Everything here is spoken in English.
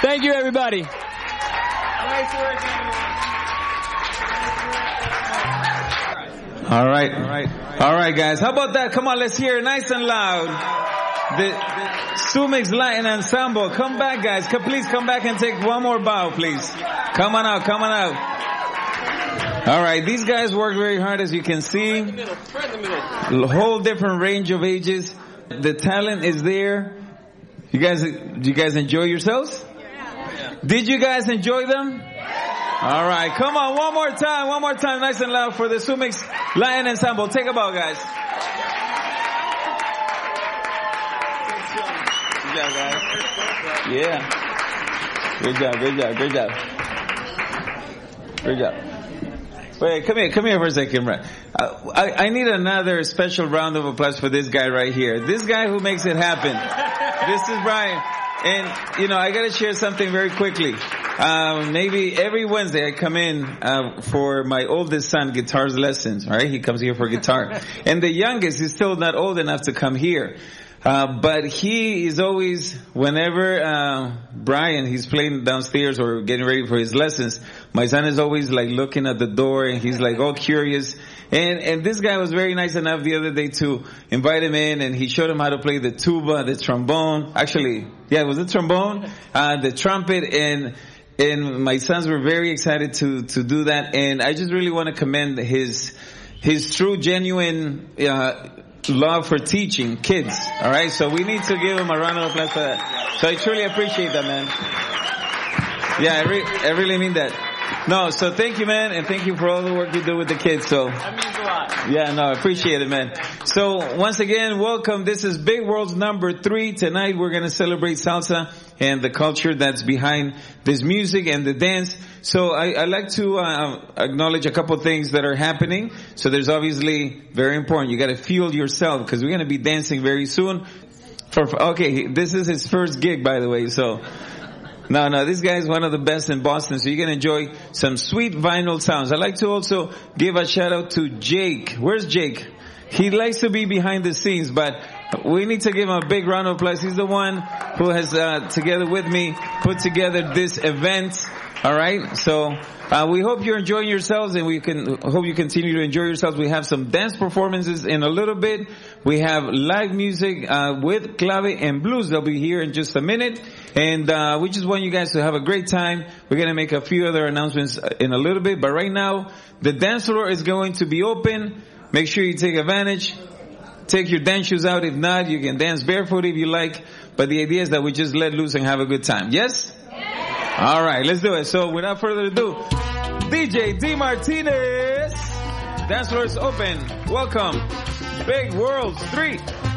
Thank you, everybody. Nice work, All right, guys. How about that? Come on, let's hear it nice and loud. The Sumix Latin Ensemble. Come back, guys. Please come back and take one more bow, please. Come on out. All right, these guys work very hard, as you can see. A whole different range of ages. The talent is there. You guys enjoy yourselves? Did you guys enjoy them? All right, come on, one more time, nice and loud for the Sumix Latin Ensemble. Take a bow, guys. Good job, guys. Yeah. Good job. Wait, come here for a second, Brad. I need another special round of applause for this guy right here. This guy who makes it happen. This is Brian. And, I gotta share something very quickly. Maybe every Wednesday I come in, for my oldest son guitar's lessons, right? He comes here for guitar. And the youngest is still not old enough to come here. But he is always, whenever, Brian, he's playing downstairs or getting ready for his lessons, my son is always like looking at the door and he's like all curious. And this guy was very nice enough the other day to invite him in, and he showed him how to play the tuba, the trombone. Actually, yeah, it was the trombone, the trumpet, and my sons were very excited to do that. And I just really want to commend his true, genuine, love for teaching kids. All right, so we need to give him a round of applause for that. So I truly appreciate that, man. Yeah, I really mean that. No, so thank you, man, and thank you for all the work you do with the kids. So that means a lot. Yeah, no, I appreciate it, man. So once again, welcome. This is Big World's number 3. Tonight we're going to celebrate salsa and the culture that's behind this music and the dance. So I like to acknowledge a couple things that are happening. So there's obviously very important. You got to feel yourself because we're going to be dancing very soon. Okay, this is his first gig, by the way. So no, this guy is one of the best in Boston. So you're going to enjoy some sweet vinyl sounds. I'd like to also give a shout out to Jake. Where's Jake? He likes to be behind the scenes, but we need to give him a big round of applause. He's the one who has, together with me, put together this event. All right. So, we hope you're enjoying yourselves, and hope you continue to enjoy yourselves. We have some dance performances in a little bit. We have live music, with clave and blues. They'll be here in just a minute. And, we just want you guys to have a great time. We're going to make a few other announcements in a little bit, but right now, the dance floor is going to be open. Make sure you take advantage. Take your dance shoes out. If not, you can dance barefoot if you like. But the idea is that we just let loose and have a good time. Yes? All right, let's do it. So without further ado, DJ D. Martinez. Dance floor is open. Welcome. Big Worlds 3.